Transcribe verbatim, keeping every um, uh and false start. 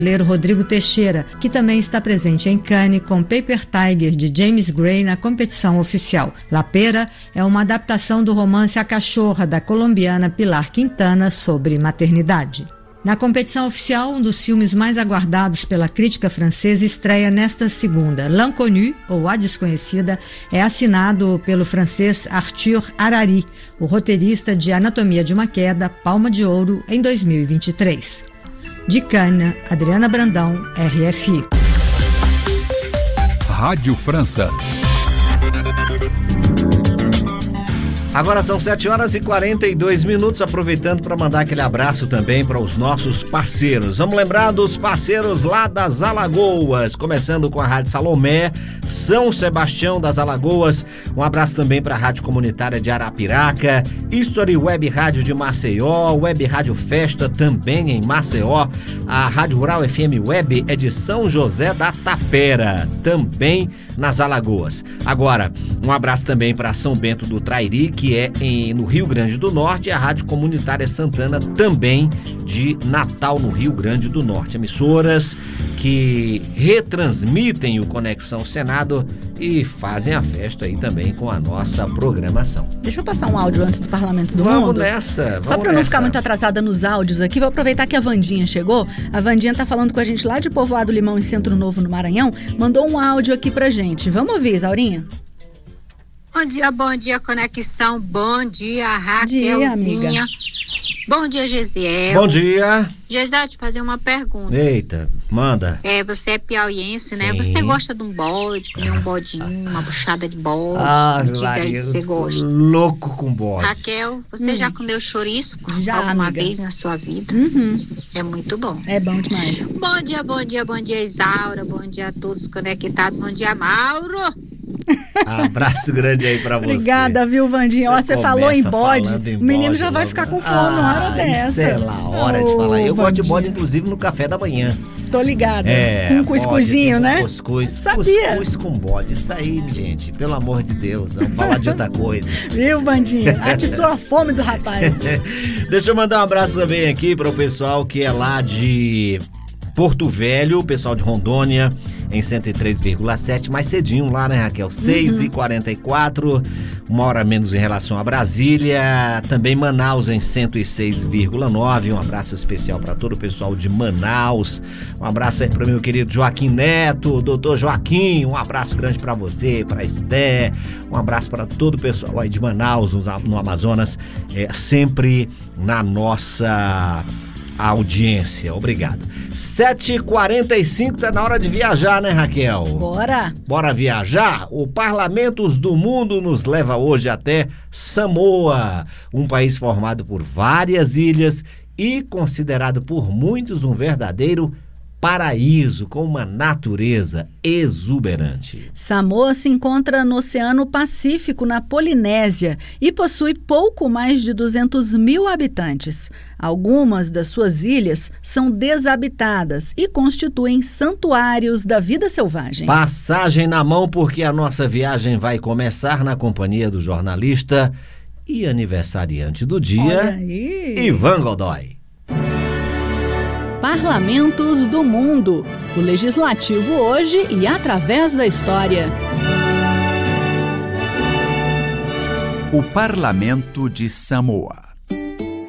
brasileiro Rodrigo Teixeira, que também está presente em Cannes com Paper Tiger, de James Gray, na competição oficial. La Pera é uma adaptação do romance A Cachorra, da colombiana Pilar Quintana, sobre maternidade. Na competição oficial, um dos filmes mais aguardados pela crítica francesa estreia nesta segunda. L'Inconnue, ou A Desconhecida, é assinado pelo francês Arthur Harari, o roteirista de Anatomia de uma Queda, Palma de Ouro, em dois mil e vinte e três. De Cannes, Adriana Brandão, R F I. Rádio França. Agora são sete horas e quarenta e dois minutos, aproveitando para mandar aquele abraço também para os nossos parceiros. Vamos lembrar dos parceiros lá das Alagoas, começando com a Rádio Salomé, São Sebastião das Alagoas. Um abraço também para a Rádio Comunitária de Arapiraca, History Web Rádio de Maceió, Web Rádio Festa também em Maceió. A Rádio Rural F M Web é de São José da Tapera, também nas Alagoas. Agora, um abraço também para São Bento do Trairi, que é em, no Rio Grande do Norte, e a Rádio Comunitária Santana, também de Natal, no Rio Grande do Norte. Emissoras que retransmitem o Conexão Senado e fazem a festa aí também com a nossa programação. Deixa eu passar um áudio antes do Parlamento do vamos Mundo. Nessa, vamos Só para eu não ficar muito atrasada nos áudios aqui, vou aproveitar que a Vandinha chegou. A Vandinha tá falando com a gente lá de Povoado Limão, em Centro Novo, no Maranhão. Mandou um áudio aqui pra gente. Vamos ouvir, Zaurinha? Bom dia, bom dia, Conexão. Bom dia, Raquelzinha. Bom dia, Gesiel. Bom dia. Gesiel, te fazer uma pergunta. Eita, manda. É, você é piauiense, né? Sim. Você gosta de um bode, comer um bodinho, uma buchada de bode? Ah, Me diga aí se você gosta. Louco com bode. Raquel, você hum. já comeu chorisco já, alguma amiga. vez na sua vida? Uhum. É muito bom. É bom demais. Bom dia, bom dia, bom dia, Isaura. Bom dia a todos conectados. Bom dia, Mauro. Abraço grande aí pra você. Obrigada, viu, Vandinha? Ó, você falou em bode, em o menino bode, já vai logo. ficar com fome ah, na hora dessa. Sei lá, hora oh, de falar. Eu Vandinha. gosto de bode, inclusive, no café da manhã. Tô ligada. É, com um cuscuzinho, bode, né? Cuscuz, Sabia. Cuscuz com bode. Isso aí, gente. Pelo amor de Deus. Vamos falar de outra coisa. Viu, Vandinha? Atiçou a fome do rapaz. Deixa eu mandar um abraço também aqui para o pessoal que é lá de Porto Velho, o pessoal de Rondônia, em cento e três vírgula sete, mais cedinho lá, né, Raquel? seis e quarenta e quatro, uma hora menos em relação a Brasília. Também Manaus em cento e seis vírgula nove. Um abraço especial para todo o pessoal de Manaus. Um abraço aí para o meu querido Joaquim Neto, doutor Joaquim. Um abraço grande para você, para Esté. Um abraço para todo o pessoal aí de Manaus, no Amazonas, é, sempre na nossa audiência. Obrigado. sete e quarenta e cinco, tá na hora de viajar, né, Raquel? Bora! Bora viajar? O Parlamentos do Mundo nos leva hoje até Samoa, um país formado por várias ilhas e considerado por muitos um verdadeiro paraíso, com uma natureza exuberante. Samoa se encontra no Oceano Pacífico, na Polinésia, e possui pouco mais de duzentos mil habitantes. Algumas das suas ilhas são desabitadas e constituem santuários da vida selvagem. Passagem na mão, porque a nossa viagem vai começar na companhia do jornalista e aniversariante do dia, Olha aí. Ivan Godoy. Parlamentos do Mundo. O Legislativo hoje e através da história. O Parlamento de Samoa.